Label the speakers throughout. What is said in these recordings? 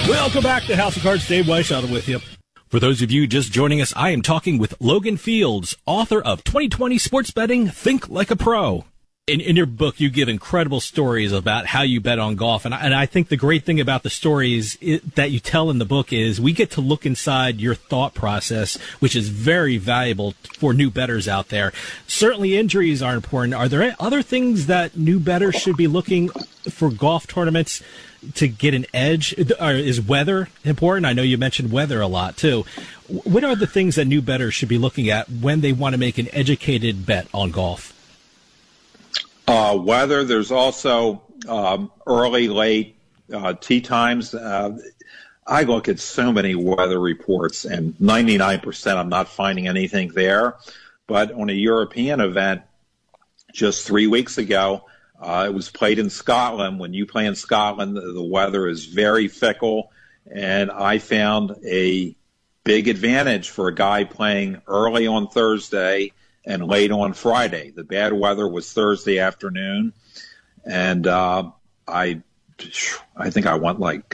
Speaker 1: Welcome back to House of Cards. Dave Weishaupt with you. For those of you just joining us, I am talking with Logan Fields, author of 2020 Sports Betting, Think Like a Pro. In your book, you give incredible stories about how you bet on golf. And I think the great thing about the stories that you tell in the book is we get to look inside your thought process, which is very valuable for new bettors out there. Certainly injuries are important. Are there other things that new bettors should be looking for golf tournaments to get an edge? Or is weather important? I know you mentioned weather a lot, too. What are the things that new bettors should be looking at when they want to make an educated bet on golf?
Speaker 2: Weather. There's also early, late tee times. I look at so many weather reports, and 99% I'm not finding anything there. But on a European event just 3 weeks ago, it was played in Scotland. When you play in Scotland, the weather is very fickle, and I found a big advantage for a guy playing early on Thursday and late on Friday. The bad weather was Thursday afternoon, and I think I went like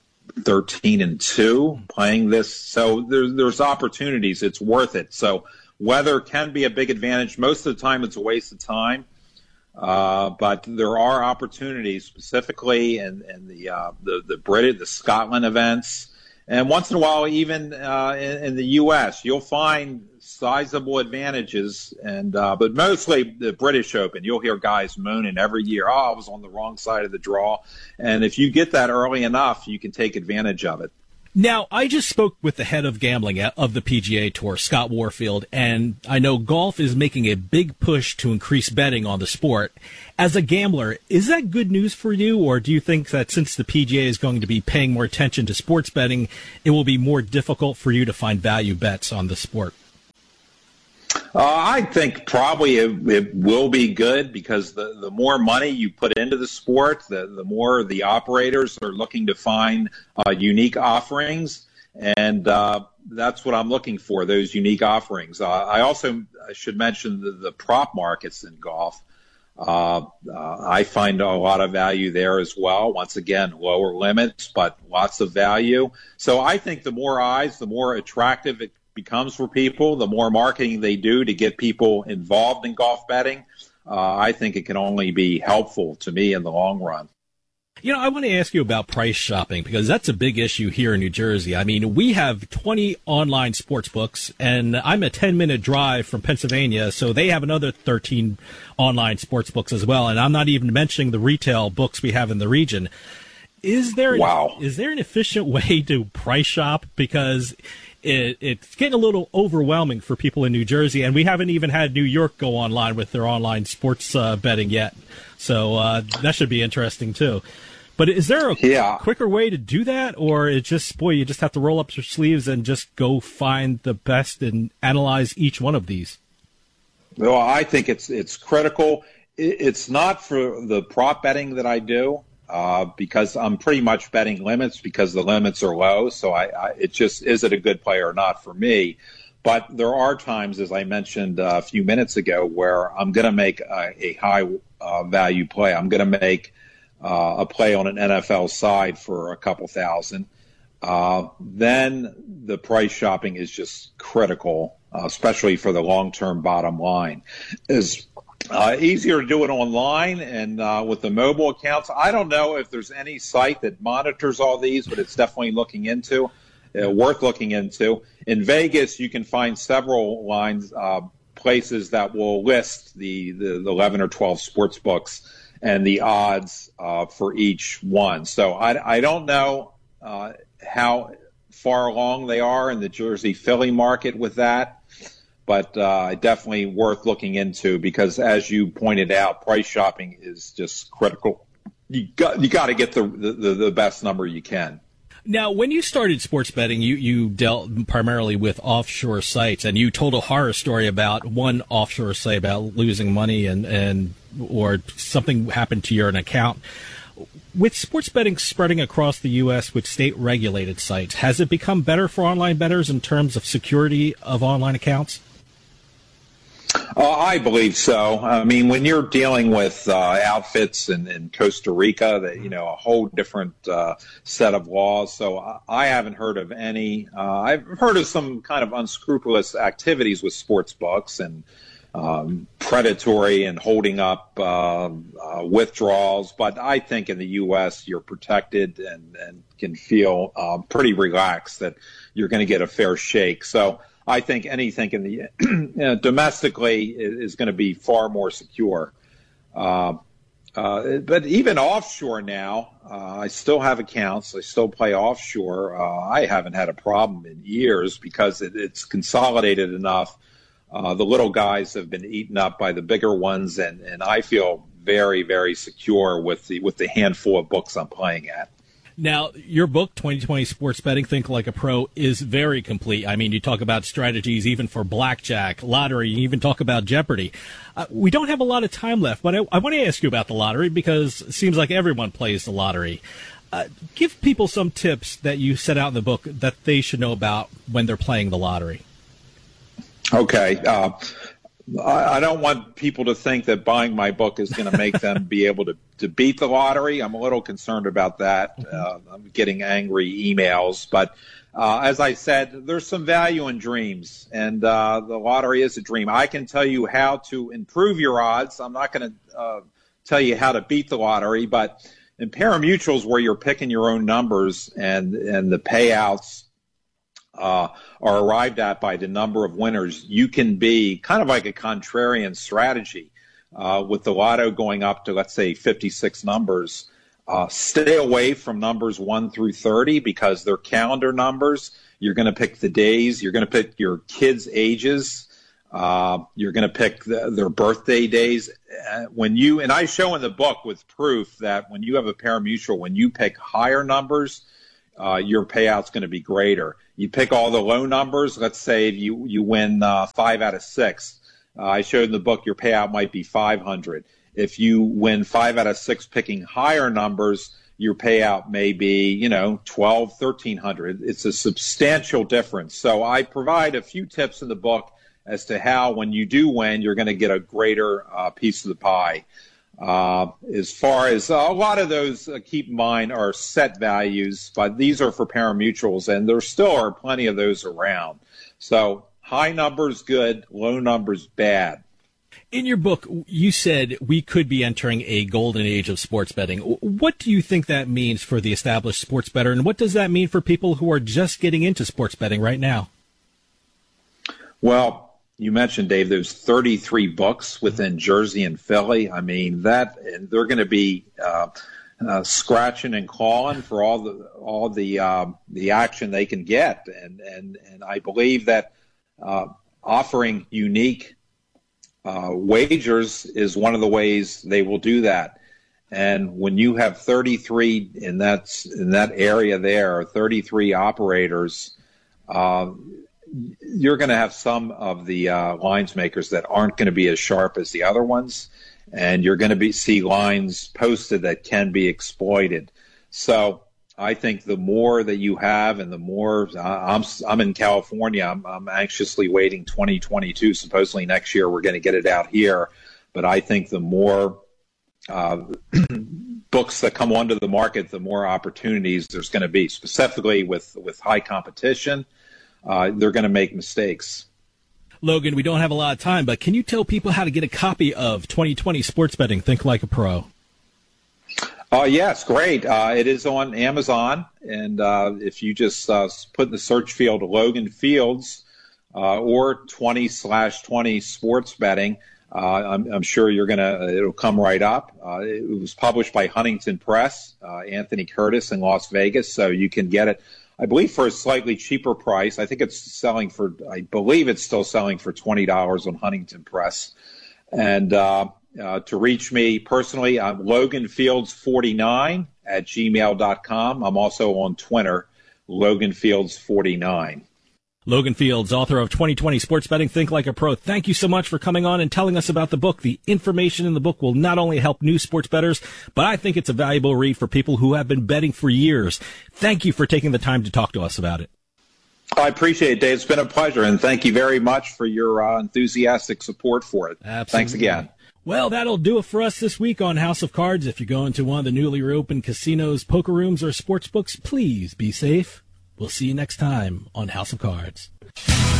Speaker 2: 13-2 playing this. So there's opportunities. It's worth it. So weather can be a big advantage. Most of the time, it's a waste of time, but there are opportunities, specifically in the Scotland events. And once in a while, even in the U.S., you'll find sizable advantages, but mostly the British Open. You'll hear guys mooning every year, I was on the wrong side of the draw. And if you get that early enough, you can take advantage of it.
Speaker 1: Now, I just spoke with the head of gambling of the PGA Tour, Scott Warfield, and I know golf is making a big push to increase betting on the sport. As a gambler, is that good news for you, or do you think that since the PGA is going to be paying more attention to sports betting, it will be more difficult for you to find value bets on the sport?
Speaker 2: I think probably it will be good, because the more money you put into the sport, the more the operators are looking to find unique offerings, and that's what I'm looking for, those unique offerings. I should mention the prop markets in golf. I find a lot of value there as well. Once again, lower limits, but lots of value. So I think the more eyes, the more attractive it becomes for people, the more marketing they do to get people involved in golf betting. I think it can only be helpful to me in the long run.
Speaker 1: You know, I want to ask you about price shopping, because that's a big issue here in New Jersey. I mean, we have 20 online sports books, and I'm a 10-minute drive from Pennsylvania, so they have another 13 online sports books as well, and I'm not even mentioning the retail books we have in the region. Is there an efficient way to price shop? Because it's getting a little overwhelming for people in New Jersey, and we haven't even had New York go online with their online sports betting yet. So that should be interesting, too. But is there a quicker way to do that, or you just have to roll up your sleeves and just go find the best and analyze each one of these?
Speaker 2: Well, I think it's critical. It's not for the prop betting that I do. Because I'm pretty much betting limits because the limits are low. So it just, is it a good play or not for me? But there are times, as I mentioned a few minutes ago, where I'm going to make a high value play. I'm going to make a play on an NFL side for a couple thousand. Then the price shopping is just critical, especially for the long-term bottom line. Is easier to do it online and with the mobile accounts. I don't know if there's any site that monitors all these, but it's definitely worth looking into. In Vegas, you can find several places that will list the 11 or 12 sports books and the odds for each one. So I don't know how far along they are in the Jersey-Philly market with that. But definitely worth looking into, because, as you pointed out, price shopping is just critical. You got to get the best number you can.
Speaker 1: Now, when you started sports betting, you dealt primarily with offshore sites, and you told a horror story about one offshore site about losing money or something happened to your account. With sports betting spreading across the U.S. with state-regulated sites, has it become better for online bettors in terms of security of online accounts?
Speaker 2: I believe so. I mean, when you're dealing with outfits in Costa Rica, that a whole different set of laws. So I haven't heard of any. I've heard of some kind of unscrupulous activities with sports books and predatory and holding up withdrawals. But I think in the U.S. you're protected and can feel pretty relaxed that you're going to get a fair shake. So I think anything in the domestically is going to be far more secure. But even offshore now, I still have accounts. I still play offshore. I haven't had a problem in years because it's consolidated enough. The little guys have been eaten up by the bigger ones, and I feel very, very secure with the handful of books I'm playing at.
Speaker 1: Now, your book, 2020 Sports Betting, Think Like a Pro, is very complete. I mean, you talk about strategies even for blackjack, lottery, you even talk about Jeopardy. We don't have a lot of time left, but I want to ask you about the lottery because it seems like everyone plays the lottery. Give people some tips that you set out in the book that they should know about when they're playing the lottery.
Speaker 2: Okay. I don't want people to think that buying my book is going to make them be able to beat the lottery. I'm a little concerned about that. I'm getting angry emails. But as I said, there's some value in dreams, and the lottery is a dream. I can tell you how to improve your odds. I'm not going to tell you how to beat the lottery, but in pari-mutuels where you're picking your own numbers and the payouts are arrived at by the number of winners, you can be kind of like a contrarian strategy with the lotto going up to, let's say, 56 numbers. Stay away from numbers 1 through 30 because they're calendar numbers. You're going to pick the days. You're going to pick your kids' ages. You're going to pick their birthday days. And I show in the book with proof that when you have a pari-mutuel, when you pick higher numbers, your payout's going to be greater. You pick all the low numbers. Let's say you win 5 out of 6. I showed in the book your payout might be 500. If you win 5 out of 6 picking higher numbers, your payout may be 12, 1300. It's a substantial difference. So I provide a few tips in the book as to how, when you do win, you're going to get a greater piece of the pie. As far as a lot of those, keep in mind, are set values, but these are for pari-mutuels, and there still are plenty of those around. So high numbers, good. Low numbers, bad.
Speaker 1: In your book, you said we could be entering a golden age of sports betting. What do you think that means for the established sports bettor, and what does that mean for people who are just getting into sports betting right now?
Speaker 2: Well, you mentioned, Dave, there's 33 books within Jersey and Philly. I mean, they're going to be scratching and clawing for all the action they can get, and I believe that offering unique wagers is one of the ways they will do that. And when you have 33 in that area there, 33 operators, you're going to have some of the lines makers that aren't going to be as sharp as the other ones, and you're going to see lines posted that can be exploited. So I think the more that you have, and the more I'm in California, I'm anxiously waiting 2022. Supposedly next year we're going to get it out here, but I think the more books that come onto the market, the more opportunities there's going to be, specifically with high competition. They're going to make mistakes.
Speaker 1: Logan, we don't have a lot of time, but can you tell people how to get a copy of 2020 Sports Betting, Think Like a Pro?
Speaker 2: Yes, great. It is on Amazon, and if you just put in the search field Logan Fields or 20/20 Sports Betting, I'm sure it'll come right up. It was published by Huntington Press, Anthony Curtis in Las Vegas, so you can get it, I believe, for a slightly cheaper price. I believe it's still selling for $20 on Huntington Press. And to reach me personally, I'm LoganFields49@gmail.com. I'm also on Twitter, LoganFields49.
Speaker 1: Logan Fields, author of 2020 Sports Betting, Think Like a Pro. Thank you so much for coming on and telling us about the book. The information in the book will not only help new sports bettors, but I think it's a valuable read for people who have been betting for years. Thank you for taking the time to talk to us about it.
Speaker 2: I appreciate it, Dave. It's been a pleasure, and thank you very much for your enthusiastic support for it.
Speaker 1: Absolutely.
Speaker 2: Thanks again.
Speaker 1: Well, that'll do it for us this week on House of Cards. If you're going to one of the newly reopened casinos, poker rooms, or sports books, please be safe. We'll see you next time on House of Cards.